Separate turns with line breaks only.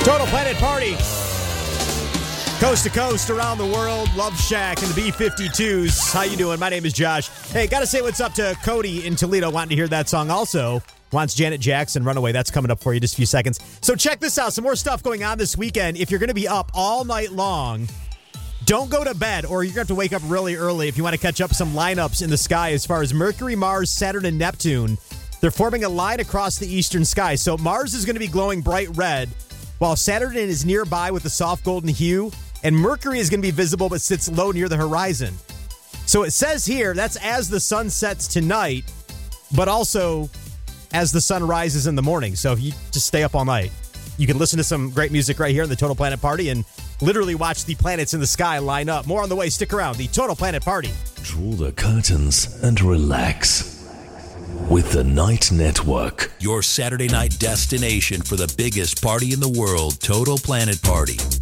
Total Planet Party. Coast to coast around the world. Love Shack and the B-52s. How you doing? My name is Josh. Hey, got to say what's up to Cody in Toledo wanting to hear that song. Also, wants Janet Jackson, Runaway. That's coming up for you in just a few seconds. So check this out. Some more stuff going on this weekend. If you're going to be up all night long, don't go to bed, or you're going to have to wake up really early if you want to catch up some lineups in the sky as far as Mercury, Mars, Saturn, and Neptune. They're forming a line across the eastern sky. So Mars is going to be glowing bright red, while Saturn is nearby with a soft golden hue, and Mercury is going to be visible but sits low near the horizon. So it says here, that's as the sun sets tonight, but also as the sun rises in the morning. So if you just stay up all night, you can listen to some great music right here in the Total Planet Party and literally watch the planets in the sky line up. More on the way. Stick around. The Total Planet Party.
Draw the curtains and relax with the Night Network.
Your Saturday night destination for the biggest party in the world, Total Planet Party.